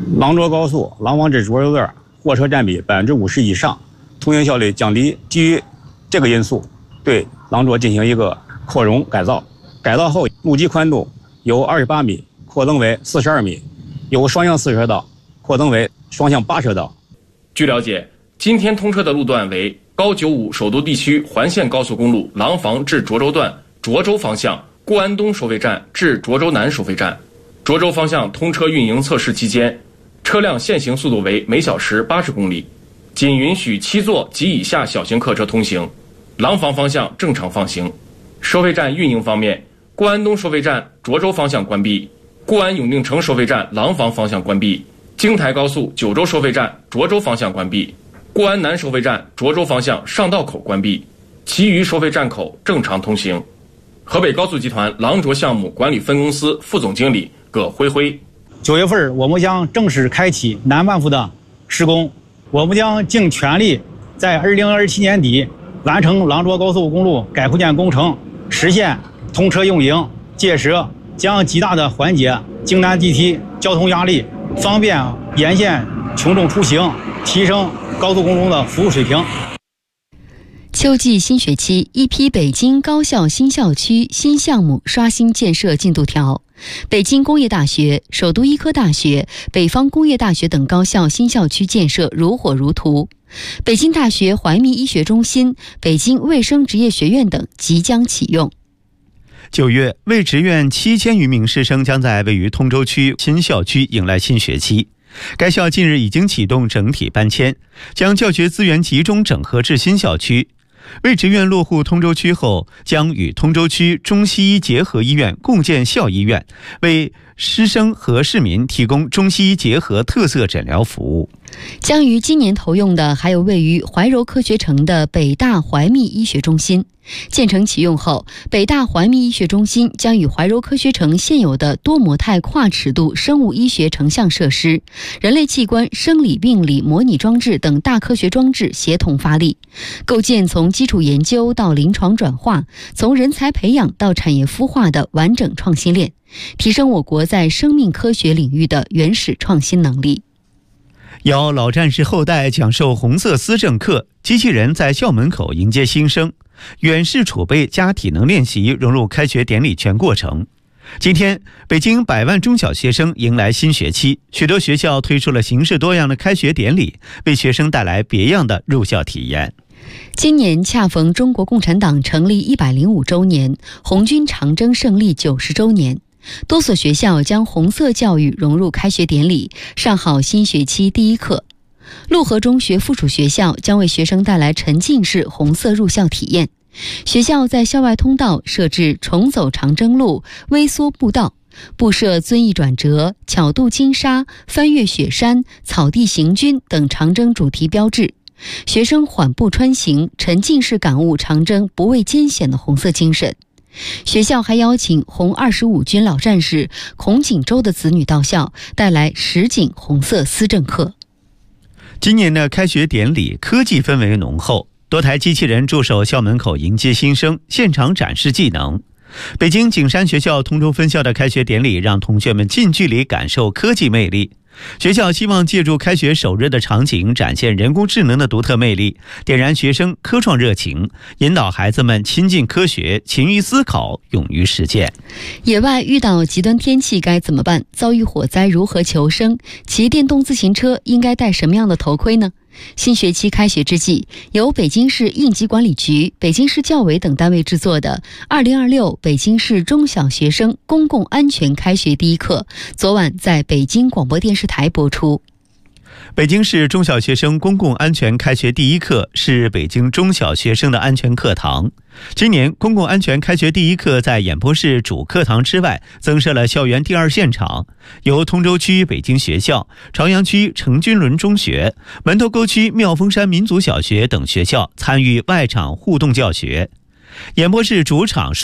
廊涿高速廊坊至涿州段货车占比50%以上，通行效率降低。基于这个因素，对廊涿进行一个扩容改造。改造后，路基宽度由28米扩增为42米，由双向4车道扩增为双向8车道。 据了解，今天通车的路段为高95首都地区环线高速公路廊坊至涿州段涿州方向固安东收费站至涿州南收费站。涿州方向通车运营测试期间，车辆限行速度为每小时80公里，仅允许7座及以下小型客车通行。廊坊方向正常放行。收费站运营方面，固安东收费站涿州方向关闭，固安永定城收费站廊坊方向关闭，京台高速九州收费站涿州方向关闭，固安南收费站涿州方向上道口关闭，其余收费站口正常通行。河北高速集团廊涿项目管理分公司副总经理葛辉辉 ：9月份我们将正式开启南半部的施工，我们将尽全力在2027年底完成廊涿高速公路改扩建工程，实现通车运营。届时将极大的缓解京南地梯交通压力，方便沿线群众出行，提升高速公路的服务水平。 秋季新学期，一批北京高校新校区新项目刷新建设进度条。北京工业大学、首都医科大学、北方工业大学等高校新校区建设如火如荼。北京大学怀密医学中心、北京卫生职业学院等即将启用。 9月，卫职院7000余名师生将在位于通州区新校区迎来新学期。该校近日已经启动整体搬迁，将教学资源集中整合至新校区。卫职院落户通州区后，将与通州区中西医结合医院共建校医院，为师生和市民提供中西医结合特色诊疗服务。 将于今年投用的还有位于怀柔科学城的北大怀密医学中心。建成启用后，北大怀密医学中心将与怀柔科学城现有的多模态跨尺度生物医学成像设施、人类器官生理病理模拟装置等大科学装置协同发力，构建从基础研究到临床转化，从人才培养到产业孵化的完整创新链，提升我国在生命科学领域的原始创新能力。 邀老战士后代讲授红色思政课，机器人在校门口迎接新生，远视储备加体能练习融入开学典礼全过程。今天，北京100万中小学生迎来新学期，许多学校推出了形式多样的开学典礼，为学生带来别样的入校体验。 今年恰逢中国共产党成立105周年，红军长征胜利90周年。多所学校将红色教育融入开学典礼，上好新学期第一课。陆河中学附属学校将为学生带来沉浸式红色入校体验。学校在校外通道设置重走长征路、微缩步道，布设遵义转折、巧渡金沙、翻越雪山、草地行军等长征主题标志。学生缓步穿行，沉浸式感悟长征不畏艰险的红色精神。学校还邀请红25军老战士孔景舟的子女到校，带来实景红色思政课。 今年的开学典礼科技氛围浓厚，多台机器人驻守校门口迎接新生，现场展示技能。北京景山学校通州分校的开学典礼让同学们近距离感受科技魅力。学校希望借助开学首日的场景，展现人工智能的独特魅力，点燃学生科创热情，引导孩子们亲近科学，勤于思考，勇于实践。 野外遇到极端天气该怎么办？遭遇火灾如何求生？骑电动自行车应该戴什么样的头盔呢？新学期开学之际，由北京市应急管理局、北京市教委等单位制作的2026北京市中小学生公共安全开学第一课，昨晚在北京广播电视台播出。 北京市中小学生公共安全开学第一课是北京中小学生的安全课堂。今年公共安全开学第一课在演播室主课堂之外增设了校园第二现场，由通州区北京学校、朝阳区程君伦中学、门头沟区妙峰山民族小学等学校参与外场互动教学。演播室主场